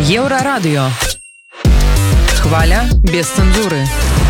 Еўрарадыё. Хваля без цэнзуры.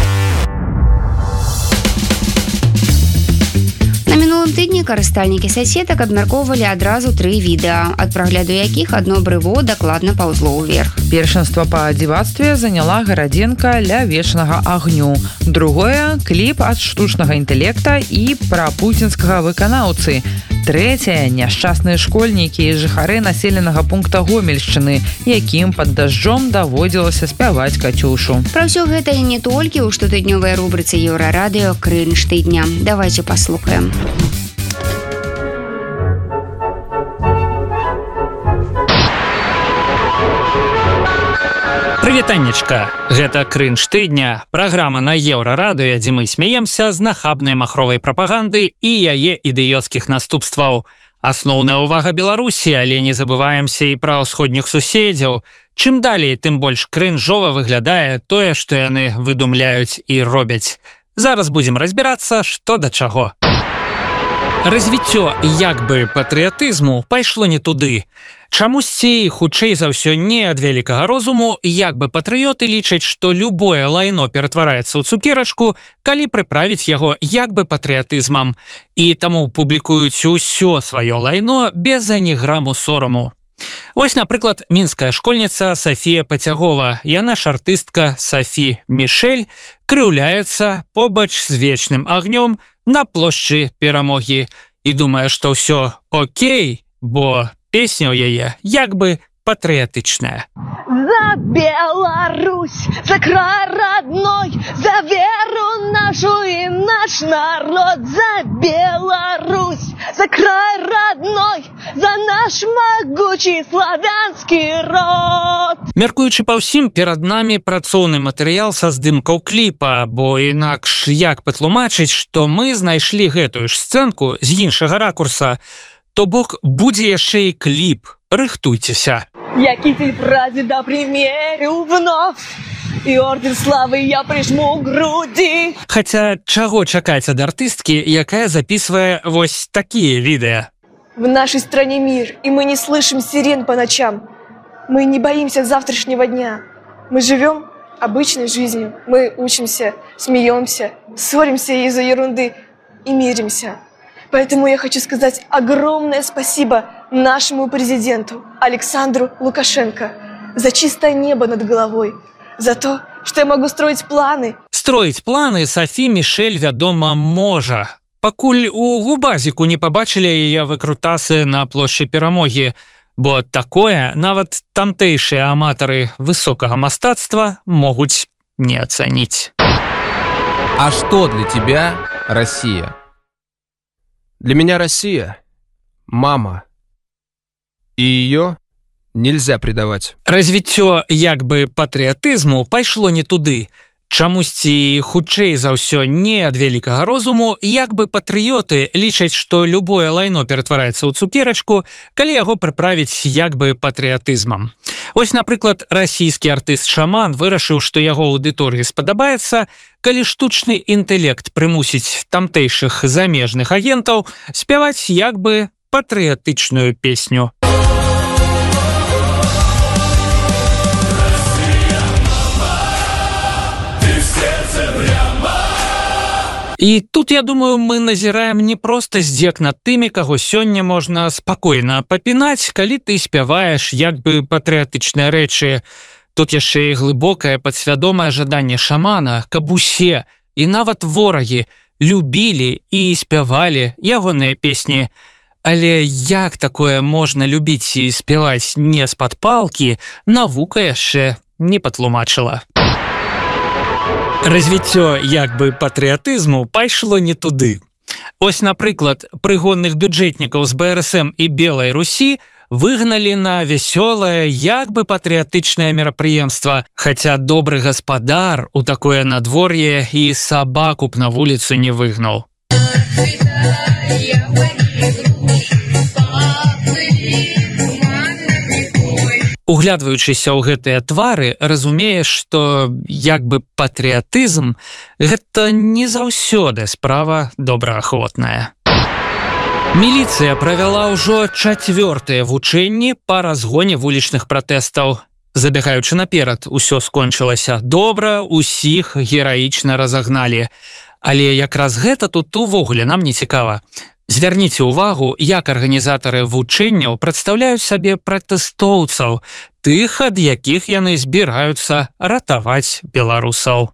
На мінулым тыдні карыстальнікі сасетак абмяркоўвалі адразу 3 відэа, ад прагляду якіх адно брыво дакладна паўзло ўверх. Першынства па дзівацтве заняла гарадзенка ля вечнага агню. Другое – кліп ад штучнага інтэлекта і пра пуцінскага выканаўцы. Трэцяе – няшчасныя школьнікі і жыхары населенага пункта Гомельшчыны, якім пад дажджом даводзілася спяваць Кацюшу. Пра ўсё гэта і не толькі ў штотыднёвай рубрыцы Еўрарадыё «Крынж тыдня». Давайте паслухаем. Прывітаннечка, гэта «Крынж тыдня», праграма на Еўрарадыё, дзе мы смеемся з нахабнай махровай прапаганды і яе ідыёцкіх наступстваў. Асноўная ўвага Беларусі, але не забываемся і пра ўсходніх суседзяў. Чым далей, тым больш крынжова выглядае тое, што яны выдумляюць і робяць. Зараз будзем разбірацца, што да чаго. Развіццё як бы патрыятызму пайшло не туды. Чамусьці, хутчэй за ўсё, не ад вялікага розуму, як бы патрыёты лічаць, што любое лайно ператвараецца ў цукерачку, калі прыправіць яго як бы патрыятызмам. І таму публікуюць усё сваё лайно без ані граму сораму. Вось, напрыклад, мінская школьніца Сафія Пацягова, яна ж артыстка Сафі Мішэль, крыўляецца побач з вечным агнём на плошчы Перамогі і думае, што ўсё окей, бо песня ў яе як бы патрыятычная. За Беларусь, за край родной, за веру нашу и наш народ. За Беларусь, за край родной, за наш могучий славянский род. Мяркуючы па ўсім, перад намі працоўны матэрыял са здымкаў кліпа, бо інакш як патлумачыць, што мы знайшлі гэтую ж сцэнку з іншага ракурса, то бок будзе яшчэ і кліп. Рыхтуйцеся. Який ты прадеда примерю вновь, и орден славы я прижму к груди. Хаця чаго чакаць ад артысткі, якая записывае вось такія відэа. В нашей стране мир, и мы не слышим сирен по ночам. Мы не боимся завтрашнего дня. Мы живем обычной жизнью. Мы учимся, смеемся, ссоримся из-за ерунды и миримся. Поэтому я хочу сказать огромное спасибо нашему президенту Александру Лукашенко за чистое небо над головой, за то, что я могу строить планы. Строить планы Сафі Мішэль, вядома, можа. Пакуль у губазіку не пабачылі яе выкрутасы на плошчы Перамогі, бо такое нават тамтэйшыя аматары высокага мастацтва могуць не ацаніць. А что для тебя Россия? Для меня Россия – мама. И ее нельзя предавать. Развіццё як бы патрыятызму пайшло не туды. Чамусьці, хутчэй за ўсё, не ад вялікага розуму, як бы патрыёты лічаць, што любое лайно ператвараецца ў цукерачку, калі яго прыправіць як бы патрыятызмам. Вось, напрыклад, расійскі артыст-шаман вырашыў, што яго аўдыторыі спадабаецца, калі штучны інтэлект прымусіць тамтэйшых замежных агентаў спяваць як бы патрыятычную песню. І тут, я думаю, мы назіраем не проста здзек над тымі, каго сёння можна спакойна папінаць, калі ты спяваеш як бы патрыятычныя рэчы. Тут яшчэ і глыбокае падсвядомае жаданне шамана, каб усе, і нават ворагі, любілі і спявалі ягоныя песні. Але як такое можна любіць і спяваць не з-пад палкі, навука яшчэ не патлумачыла. Развіццё як бы патрыятызму пайшло не туды. Ось, напрыклад, прыгонных бюджэтнікаў з БРСМ і Белай Русі выгналі на вясёлае як бы патрыятычнае мерапрыемства, хаця добры гаспадар у такое надвор'е і сабаку б на вуліцу не выгнаў. Углядваючыся ў гэтыя твары, разумееш, што як бы патрыятызм – гэта не заўсёды справа добраахвотная. Міліцыя правяла ўжо 4-е вучэнні па разгоне вулічных пратэстаў. Забегаючы наперад, усё скончылася добра, усіх гераічна разагналі. Але якраз гэта тут увогуле нам не цікава. Звярніце ўвагу, як арганізатары вучэнняў прадстаўляюць сабе пратэстоўцаў, тых, ад якіх яны збіраюцца ратаваць беларусаў.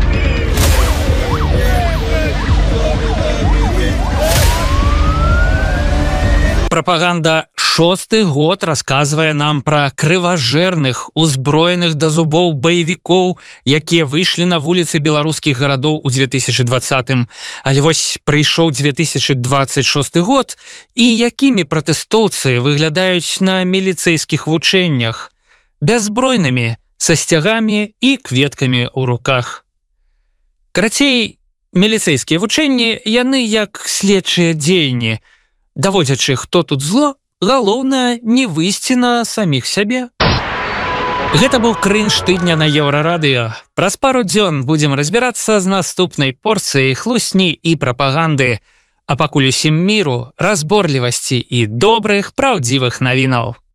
Прапаганда шосты год расказвае нам пра крыважэрных, узброеных да зубоў баевікоў, якія выйшлі на вуліцы беларускіх гарадоў у 2020-м. Але вось прыйшоў 2026 год, і якімі пратэстоўцы выглядаюць на міліцэйскіх вучэннях? Бяззбройнымі, са сцягамі і кветкамі ў руках. Карацей, міліцэйскія вучэнні, яны як следчыя дзеянні, даводзячы, хто тут зло, галоўнае не выйсці на саміх сябе. Гэта быў крынж тыдня на Еўрарадыё. Праз пару дзён будзем разбірацца з наступнай порцыяй хлусні і прапаганды. А пакуль усім міру, разборлівасці і добрых, праўдзівых навінаў.